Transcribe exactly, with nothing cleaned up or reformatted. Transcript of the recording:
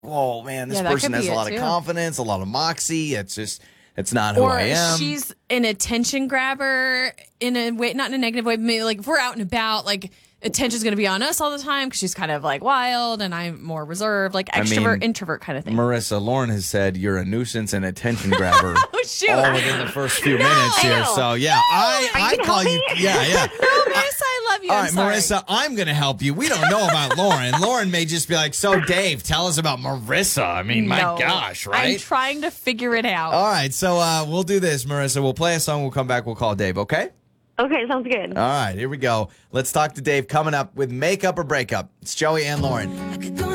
whoa, man, this Yeah, that person could has be a it, lot of too. confidence, a lot of moxie. It's just, it's not who Or I am. she's an attention grabber in a way, not in a negative way. Maybe like if we're out and about, like attention's going to be on us all the time because she's kind of like wild and I'm more reserved, like I extrovert, mean, introvert kind of thing. Marissa, Lauren has said you're a nuisance and attention grabber Oh, shoot. all within the first few minutes here. So, yeah, I, I gonna call help you. me? Yeah, yeah. No, Marissa, I love you. All I'm right, sorry. Marissa, I'm going to help you. We don't know about Lauren. Lauren may just be like, so, Dave, tell us about Marissa. I mean, my No. gosh, I'm right? trying to figure it out. All right, so uh, we'll do this, Marissa. We'll play a song. We'll come back. We'll call Dave, okay? Okay, sounds good. All right, here we go. Let's talk to Dave coming up with Makeup or Breakup. It's Joey and Lauren.